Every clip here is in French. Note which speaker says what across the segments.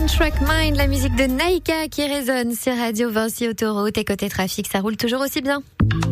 Speaker 1: One Track Mind, la musique de Naïka qui résonne sur Radio Vinci Autoroute. Et côté trafic, ça roule toujours aussi bien.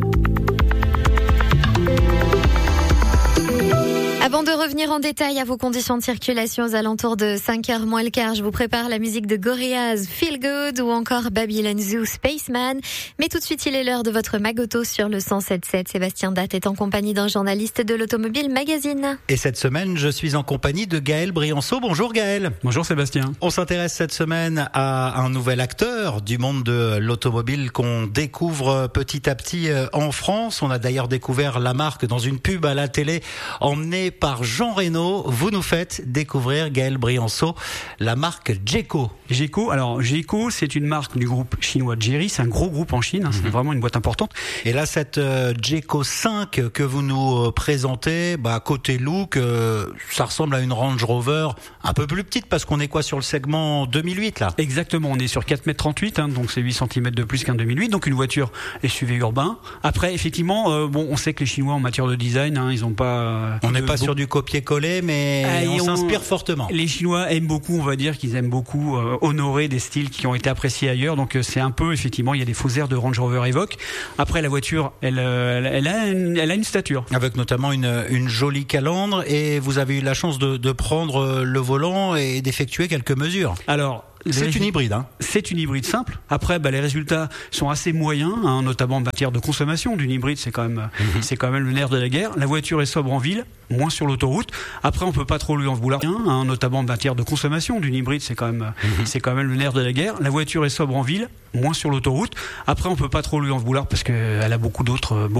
Speaker 1: Avant de revenir en détail à vos conditions de circulation aux alentours de 5h moins le quart, je vous prépare la musique de Gorillaz, Feel Good ou encore Babylon Zoo, Spaceman. Mais tout de suite, il est l'heure de votre Magoto sur le 107.7. Sébastien Datte est en compagnie d'un journaliste de l'Automobile Magazine.
Speaker 2: Et cette semaine, je suis en compagnie de Gaël Brianceau. Bonjour Gaël.
Speaker 3: Bonjour Sébastien.
Speaker 2: On s'intéresse cette semaine à un nouvel acteur du monde de l'automobile qu'on découvre petit à petit en France. On a d'ailleurs découvert la marque dans une pub à la télé emmenée par Jean Reno. Vous nous faites découvrir, Gaël Brianceau, la marque Jeco.
Speaker 3: Jeco, c'est une marque du groupe chinois Chery. C'est un gros groupe en Chine, c'est vraiment une boîte importante.
Speaker 2: Et là, cette Jeco 5 que vous nous présentez, côté look, ça ressemble à une Range Rover un peu plus petite parce qu'on est quoi sur le segment 2008 là ?
Speaker 3: Exactement, on est sur 4,38 m, donc c'est 8 cm de plus qu'un 2008, donc une voiture SUV urbain. Après, effectivement, on sait que les Chinois en matière de design, ils ont pas...
Speaker 2: On n'est pas sur du copier-coller, mais on s'inspire fortement.
Speaker 3: Les Chinois aiment beaucoup, on va dire qu'ils aiment beaucoup honorer des styles qui ont été appréciés ailleurs. Donc c'est un peu, effectivement, il y a des faux airs de Range Rover Evoque. Après, la voiture, elle a une stature.
Speaker 2: Avec notamment une jolie calandre. Et vous avez eu la chance de prendre le volant et d'effectuer quelques mesures.
Speaker 3: Alors,
Speaker 2: c'est une hybride,
Speaker 3: C'est une hybride simple. Après, les résultats sont assez moyens, notamment en matière de consommation. D'une hybride, c'est quand même le nerf de la guerre. La voiture est sobre en ville, moins sur l'autoroute. Après, on peut pas trop lui en vouloir, notamment en matière de consommation. D'une hybride, c'est quand même le nerf de la guerre. La voiture est sobre en ville, moins sur l'autoroute. Après, on peut pas trop lui en vouloir parce qu'elle a beaucoup d'autres